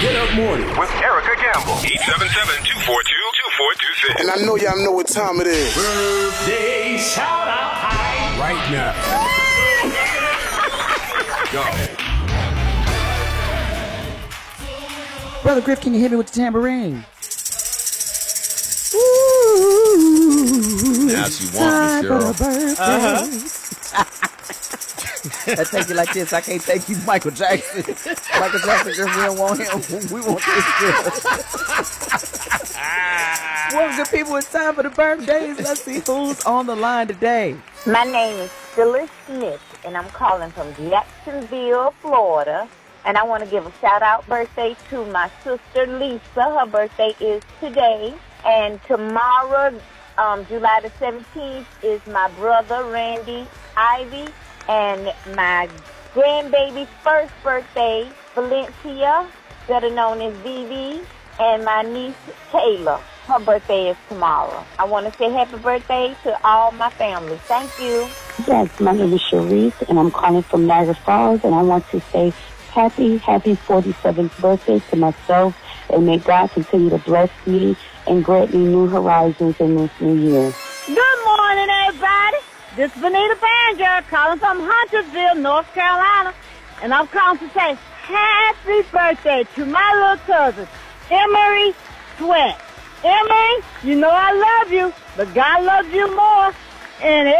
Get Up Morning with Erica Campbell. 877-242-2426. And I know y'all know what time it is. Birthday shout out right now. Go. Brother Griff, can you hit me with the tambourine? Now she wants me, Cheryl. I take it like this. I can't take you, Michael Jackson. Michael Jackson, girl, we don't want him. We want this girl. Well, good people, it's time for the birthdays. Let's see who's on the line today. My name is Phyllis Smith, and I'm calling from Jacksonville, Florida. And I want to give a shout-out birthday to my sister, Lisa. Her birthday is today. And tomorrow, July the 17th, is my brother, Randy Ivy. And my grandbaby's first birthday, Valencia, better known as Vivi. And my niece, Taylor. Her birthday is tomorrow. I want to say happy birthday to all my family. Thank you. Yes, my name is Sharice, and I'm calling from Niagara Falls. And I want to say happy 47th birthday to myself, and may God continue to bless me and grant me new horizons in this new year. Good morning, everybody. This is Vanita Banjo calling from Huntersville, North Carolina, and I'm calling to say happy birthday to my little cousin, Emery Sweat. Emery, you know I love you, but God loves you more. And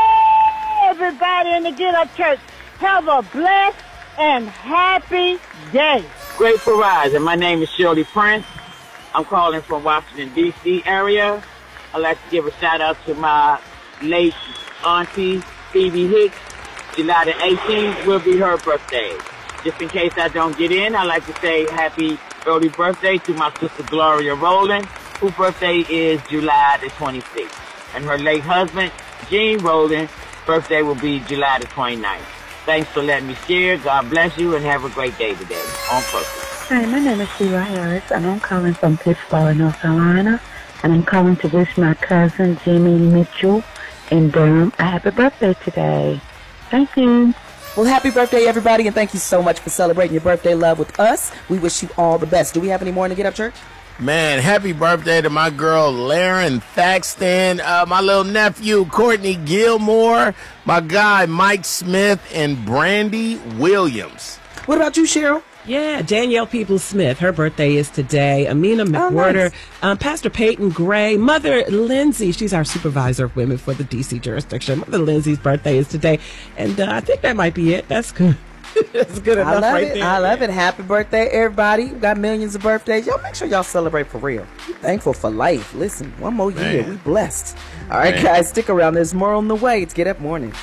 everybody in the Get Up Church, have a blessed and happy day. Grateful Rising. My name is Shirley Prince. I'm calling from Washington, D.C. area. I'd like to give a shout-out to my late auntie, Phoebe Hicks. July the 18th will be her birthday. Just in case I don't get in, I'd like to say happy early birthday to my sister Gloria Rowland, whose birthday is July the 26th. And her late husband, Gene Rowland, birthday will be July the 29th. Thanks for letting me share. God bless you and have a great day today. On purpose. Hi, my name is Sheila Harris, and I'm calling from Pittsburgh, North Carolina. And I'm calling to wish my cousin, Jimmy Mitchell, in Durham, a happy birthday today. Thank you. Well, happy birthday, everybody, and thank you so much for celebrating your birthday love with us. We wish you all the best. Do we have any more in the Get Up Church? Man, happy birthday to my girl, Laren Thaxton, my little nephew, Courtney Gilmore, my guy, Mike Smith, and Brandy Williams. What about you, Cheryl? Yeah, Danielle Peoples-Smith. Her birthday is today. Amina McWhorter, nice. Pastor Peyton Gray, Mother Lindsay. She's our supervisor of women for the D.C. jurisdiction. Mother Lindsay's birthday is today. And I think that might be it. That's good. That's good enough right there. I love it. Happy birthday, everybody. We've got millions of birthdays. Y'all make sure y'all celebrate for real. Be thankful for life. Listen, one more year. We blessed. All right, guys, stick around. There's more on the way. It's Get Up Morning.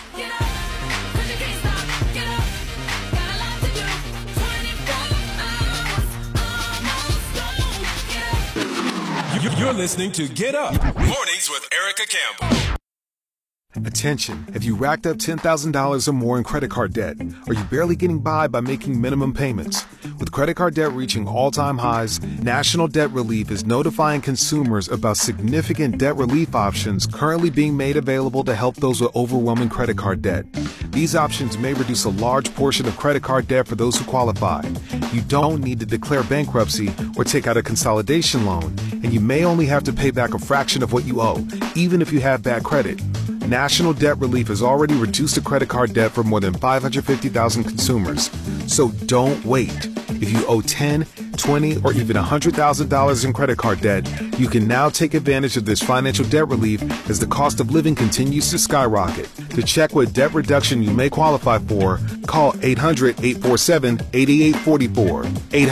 You're listening to Get Up Mornings with Erica Campbell. Attention, have you racked up $10,000 or more in credit card debt? Are you barely getting by making minimum payments? With credit card debt reaching all-time highs, National Debt Relief is notifying consumers about significant debt relief options currently being made available to help those with overwhelming credit card debt. These options may reduce a large portion of credit card debt for those who qualify. You don't need to declare bankruptcy or take out a consolidation loan, and you may only have to pay back a fraction of what you owe, even if you have bad credit. National Debt Relief has already reduced the credit card debt for more than 550,000 consumers. So don't wait. If you owe $10, $20, or even $100,000 in credit card debt, you can now take advantage of this financial debt relief as the cost of living continues to skyrocket. To check what debt reduction you may qualify for, call 800-847-8844.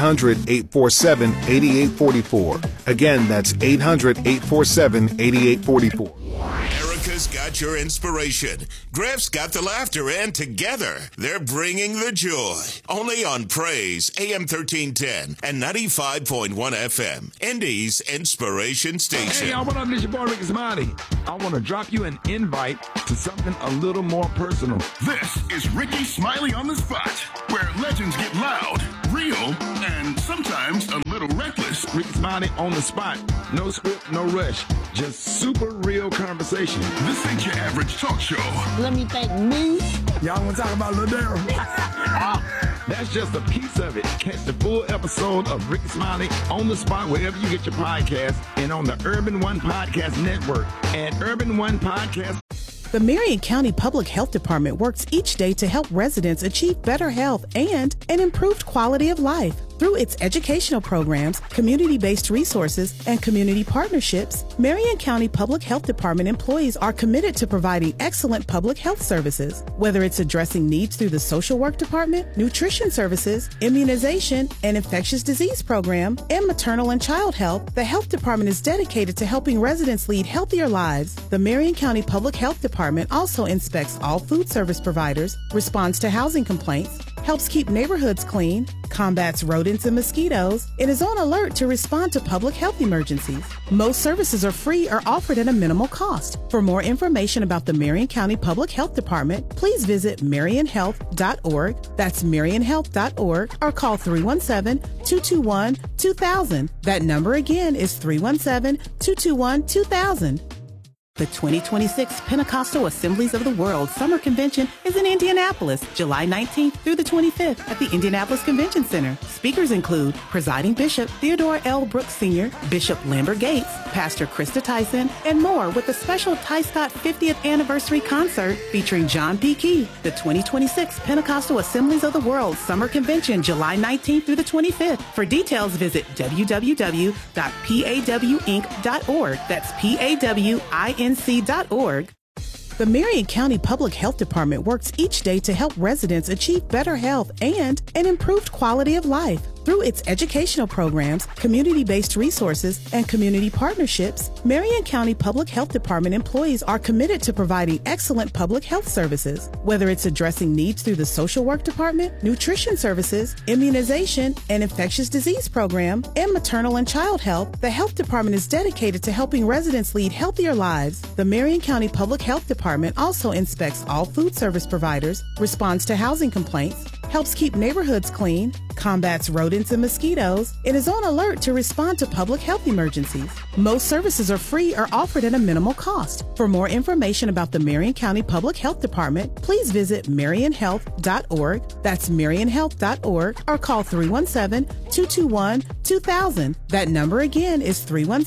800-847-8844. Again, that's 800-847-8844. Erica's got your inspiration. Griff's got the laughter, and together they're bringing the joy. Only on Praise, AM 1310 and 95.1 FM, Indy's inspiration station. Hey, y'all, what up? This your boy Ricky Smiley. I want to drop you an invite to something a little more personal. This is Ricky Smiley on the Spot, where legends get loud, real, and sometimes a little reckless. Ricky Smiley on the spot. No script, no rush. Just super real conversation. This ain't your average talk show. Let me thank me. Y'all want to talk about Lil Daryl? That's just a piece of it. Catch the full episode of Rickey Smiley on the spot wherever you get your podcasts and on the Urban One Podcast Network at Urban One Podcast. The Marion County Public Health Department works each day to help residents achieve better health and an improved quality of life. Through its educational programs, community-based resources, and community partnerships, Marion County Public Health Department employees are committed to providing excellent public health services. Whether it's addressing needs through the social work department, nutrition services, immunization, and infectious disease program, and maternal and child health, the health department is dedicated to helping residents lead healthier lives. The Marion County Public Health Department also inspects all food service providers, responds to housing complaints, helps keep neighborhoods clean, combats rodents and mosquitoes, and is on alert to respond to public health emergencies. Most services are free or offered at a minimal cost. For more information about the Marion County Public Health Department, please visit marionhealth.org, that's marionhealth.org, or call 317-221-2000. That number again is 317-221-2000. The 2026 Pentecostal Assemblies of the World Summer Convention is in Indianapolis, July 19th through the 25th at the Indianapolis Convention Center. Speakers include Presiding Bishop Theodore L. Brooks Sr., Bishop Lambert Gates, Pastor Krista Tyson, and more, with a special Ty Scott 50th Anniversary Concert featuring John P. Key. The 2026 Pentecostal Assemblies of the World Summer Convention, July 19th through the 25th. For details, visit www.pawinc.org. That's PAWINC.org. The Marion County Public Health Department works each day to help residents achieve better health and an improved quality of life. Through its educational programs, community-based resources, and community partnerships, Marion County Public Health Department employees are committed to providing excellent public health services. Whether it's addressing needs through the social work department, nutrition services, immunization, and infectious disease program, and maternal and child health, the health department is dedicated to helping residents lead healthier lives. The Marion County Public Health Department also inspects all food service providers, responds to housing complaints, helps keep neighborhoods clean, combats rodents and mosquitoes, and is on alert to respond to public health emergencies. Most services are free or offered at a minimal cost. For more information about the Marion County Public Health Department, please visit marionhealth.org, that's marionhealth.org, or call 317-221-2000. That number again is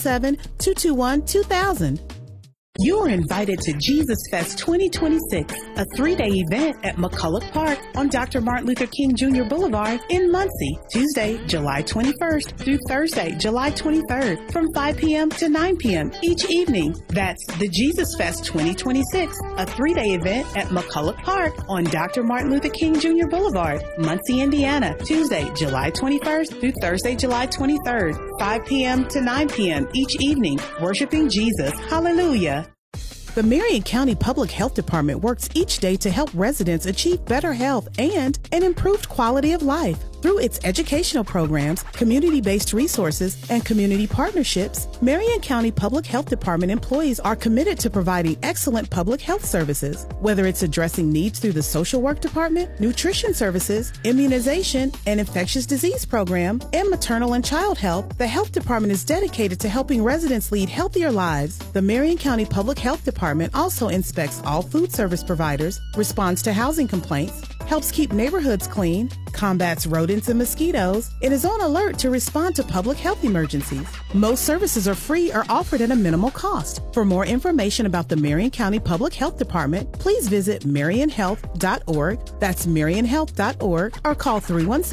317-221-2000. You are invited to Jesus Fest 2026, a 3-day event at McCulloch Park on Dr. Martin Luther King Jr. Boulevard in Muncie, Tuesday, July 21st through Thursday, July 23rd, from 5 p.m. to 9 p.m. each evening. That's the Jesus Fest 2026, a 3-day event at McCulloch Park on Dr. Martin Luther King Jr. Boulevard, Muncie, Indiana, Tuesday, July 21st through Thursday, July 23rd, 5 p.m. to 9 p.m. each evening, worshiping Jesus. Hallelujah. The Marion County Public Health Department works each day to help residents achieve better health and an improved quality of life. Through its educational programs, community-based resources, and community partnerships, Marion County Public Health Department employees are committed to providing excellent public health services. Whether it's addressing needs through the social work department, nutrition services, immunization, and infectious disease program, and maternal and child health, the health department is dedicated to helping residents lead healthier lives. The Marion County Public Health Department also inspects all food service providers, responds to housing complaints, helps keep neighborhoods clean, combats rodents and mosquitoes, and is on alert to respond to public health emergencies. Most services are free or offered at a minimal cost. For more information about the Marion County Public Health Department, please visit marionhealth.org, that's marionhealth.org, or call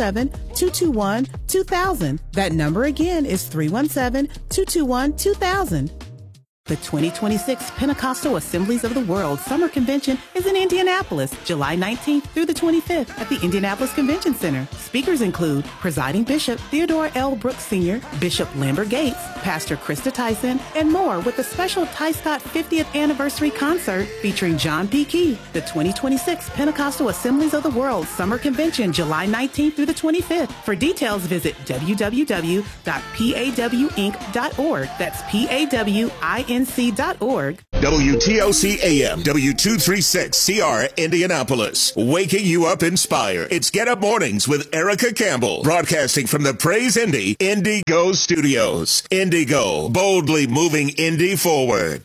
317-221-2000. That number again is 317-221-2000. The 2026 Pentecostal Assemblies of the World Summer Convention is in Indianapolis, July 19th through the 25th at the Indianapolis Convention Center. Speakers include Presiding Bishop Theodore L. Brooks Sr., Bishop Lambert Gates, Pastor Krista Tyson, and more, with a special Ty Scott 50th Anniversary Concert featuring John P. Key. The 2026 Pentecostal Assemblies of the World Summer Convention, July 19th through the 25th. For details, visit www.pawinc.org. That's PAWINC.org. WTOC AM, W236 CR, Indianapolis. Waking you up inspired. It's Get Up Mornings with Erica Campbell. Broadcasting from the Praise Indy Indigo Studios. Indigo, boldly moving Indy forward.